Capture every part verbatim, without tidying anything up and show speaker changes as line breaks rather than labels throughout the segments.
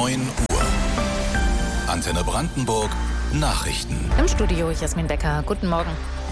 neun Uhr. Antenne Brandenburg Nachrichten.
Im Studio Jasmin Becker. Guten Morgen.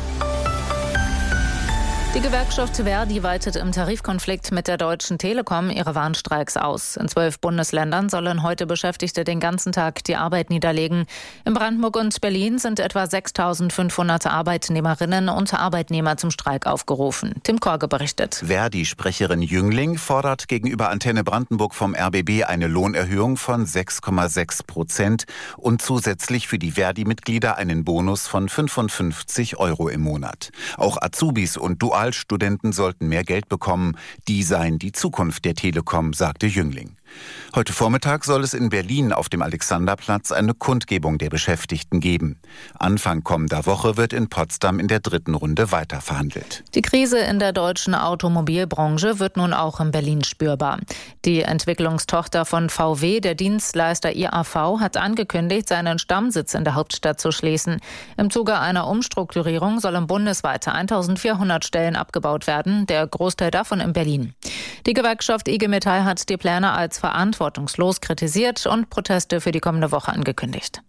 Die Gewerkschaft Verdi weitet im Tarifkonflikt mit der Deutschen Telekom ihre Warnstreiks aus. In zwölf Bundesländern sollen heute Beschäftigte den ganzen Tag die Arbeit niederlegen. In Brandenburg und Berlin sind etwa sechstausendfünfhundert Arbeitnehmerinnen und Arbeitnehmer zum Streik aufgerufen. Tim Korge berichtet.
Verdi-Sprecherin Jüngling fordert gegenüber Antenne Brandenburg vom R B B eine Lohnerhöhung von sechs Komma sechs Prozent und zusätzlich für die Verdi-Mitglieder einen Bonus von fünfundfünfzig Euro im Monat. Auch Azubis und Dual Studenten sollten mehr Geld bekommen. Die seien die Zukunft der Telekom, sagte Jüngling. Heute Vormittag soll es in Berlin auf dem Alexanderplatz eine Kundgebung der Beschäftigten geben. Anfang kommender Woche wird in Potsdam in der dritten Runde weiterverhandelt.
Die Krise in der deutschen Automobilbranche wird nun auch in Berlin spürbar. Die Entwicklungstochter von V W, der Dienstleister I A V, hat angekündigt, seinen Stammsitz in der Hauptstadt zu schließen. Im Zuge einer Umstrukturierung sollen bundesweit eintausendvierhundert Stellen abgebaut werden, der Großteil davon in Berlin. Die Gewerkschaft I G Metall hat die Pläne als verantwortungslos kritisiert und Proteste für die kommende Woche angekündigt.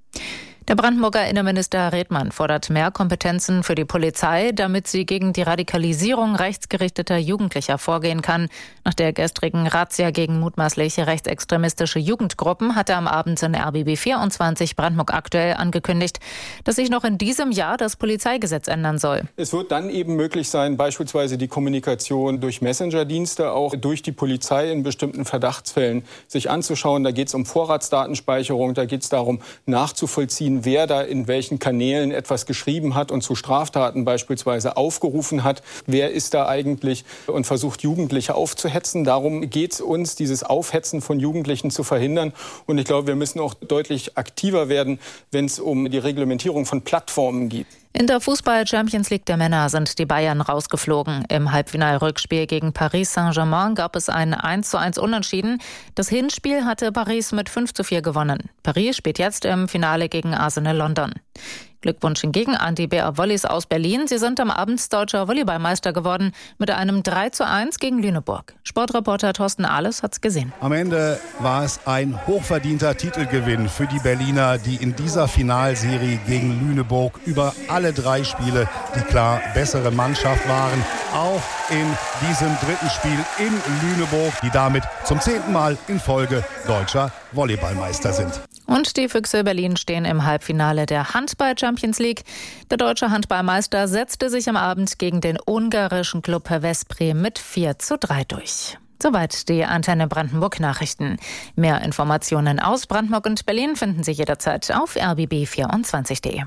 Der Brandenburger Innenminister Redmann fordert mehr Kompetenzen für die Polizei, damit sie gegen die Radikalisierung rechtsgerichteter Jugendlicher vorgehen kann. Nach der gestrigen Razzia gegen mutmaßliche rechtsextremistische Jugendgruppen hat er am Abend in R B B vierundzwanzig Brandenburg aktuell angekündigt, dass sich noch in diesem Jahr das Polizeigesetz ändern soll.
Es wird dann eben möglich sein, beispielsweise die Kommunikation durch Messenger-Dienste auch durch die Polizei in bestimmten Verdachtsfällen sich anzuschauen. Da geht es um Vorratsdatenspeicherung, da geht es darum, nachzuvollziehen, wer da in welchen Kanälen etwas geschrieben hat und zu Straftaten beispielsweise aufgerufen hat. Wer ist da eigentlich und versucht, Jugendliche aufzuhetzen. Darum geht es uns, dieses Aufhetzen von Jugendlichen zu verhindern. Und ich glaube, wir müssen auch deutlich aktiver werden, wenn es um die Reglementierung von Plattformen geht.
In der Fußball-Champions League der Männer sind die Bayern rausgeflogen. Im Halbfinalrückspiel gegen Paris Saint-Germain gab es ein eins zu eins Unentschieden. Das Hinspiel hatte Paris mit fünf zu vier gewonnen. Paris spielt jetzt im Finale gegen Arsenal London. Glückwunsch hingegen an die B R Volleys aus Berlin. Sie sind am Abend deutscher Volleyballmeister geworden mit einem drei zu eins gegen Lüneburg. Sportreporter Thorsten Ahles hat's gesehen.
Am Ende war es ein hochverdienter Titelgewinn für die Berliner, die in dieser Finalserie gegen Lüneburg über alle drei Spiele die klar bessere Mannschaft waren. Auch in diesem dritten Spiel in Lüneburg, die damit zum zehnten Mal in Folge deutscher Volleyballmeister sind.
Und die Füchse Berlin stehen im Halbfinale der Handball-Champions League. Der deutsche Handballmeister setzte sich am Abend gegen den ungarischen Klub Veszprém mit vier zu drei durch. Soweit die Antenne Brandenburg Nachrichten. Mehr Informationen aus Brandenburg und Berlin finden Sie jederzeit auf r b b vierundzwanzig punkt d e.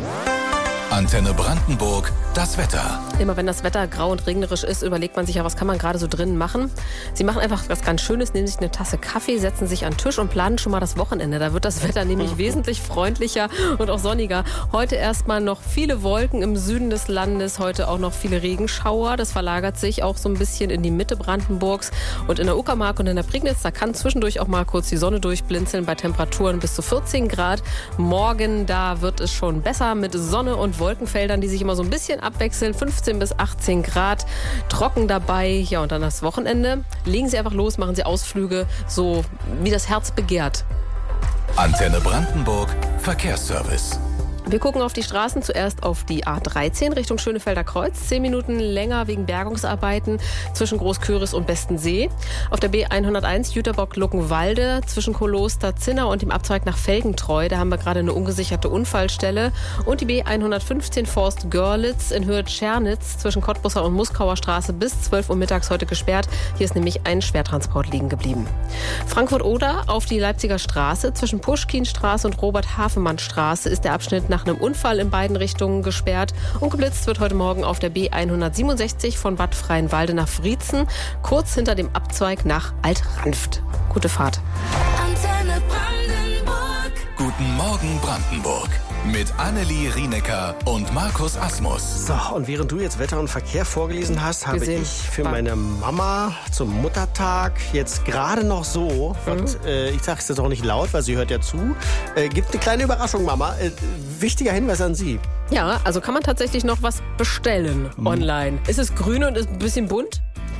Antenne Brandenburg, das Wetter.
Immer wenn das Wetter grau und regnerisch ist, überlegt man sich ja, was kann man gerade so drinnen machen. Sie machen einfach was ganz Schönes, nehmen sich eine Tasse Kaffee, setzen sich an den Tisch und planen schon mal das Wochenende. Da wird das Wetter nämlich wesentlich freundlicher und auch sonniger. Heute erstmal noch viele Wolken im Süden des Landes, heute auch noch viele Regenschauer. Das verlagert sich auch so ein bisschen in die Mitte Brandenburgs. Und in der Uckermark und in der Prignitz, da kann zwischendurch auch mal kurz die Sonne durchblinzeln bei Temperaturen bis zu vierzehn Grad. Morgen, da wird es schon besser mit Sonne und Wolkenfeldern, die sich immer so ein bisschen abwechseln. fünfzehn bis achtzehn Grad, trocken dabei. Ja, und dann das Wochenende. Legen Sie einfach los, machen Sie Ausflüge, so wie das Herz begehrt.
Antenne Brandenburg, Verkehrsservice.
Wir gucken auf die Straßen, zuerst auf die A dreizehn Richtung Schönefelder Kreuz. Zehn Minuten länger wegen Bergungsarbeiten zwischen Großköris und Bestensee. Auf der B hunderteins Jüterbock-Luckenwalde zwischen Koloster-Zinna und dem Abzweig nach Felgentreu. Da haben wir gerade eine ungesicherte Unfallstelle. Und die B hundertfünfzehn Forst-Görlitz in Höhe Tschernitz zwischen Cottbusser und Muskauer Straße bis zwölf Uhr mittags heute gesperrt. Hier ist nämlich ein Schwertransport liegen geblieben. Frankfurt-Oder auf die Leipziger Straße zwischen Puschkinstraße und Robert-Hafemann-Straße ist der Abschnitt nach einem Unfall in beiden Richtungen gesperrt. Und geblitzt wird heute Morgen auf der B hundertsiebenundsechzig von Bad Freienwalde nach Friezen, kurz hinter dem Abzweig nach Alt-Ranft. Gute Fahrt.
Antenne Brandenburg. Guten Morgen Brandenburg. Mit Annelie Rienecker und Markus Asmus.
So, und während du jetzt Wetter und Verkehr vorgelesen hast, habe
Gesehen.
ich für meine Mama zum Muttertag jetzt gerade noch so, mhm. und, äh, ich sage es jetzt auch nicht laut, weil sie hört ja zu, äh, gibt eine kleine Überraschung, Mama. Äh, wichtiger Hinweis an Sie.
Ja, also kann man tatsächlich noch was bestellen mhm. online. Ist es grün und ist ein bisschen bunt?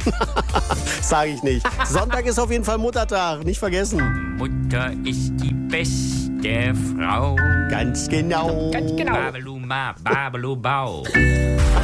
Sage ich nicht. Sonntag ist auf jeden Fall Muttertag, nicht vergessen.
Mutter ist die beste Frau.
Ganz genau.
Ganz genau. Babeluma, Babelubau.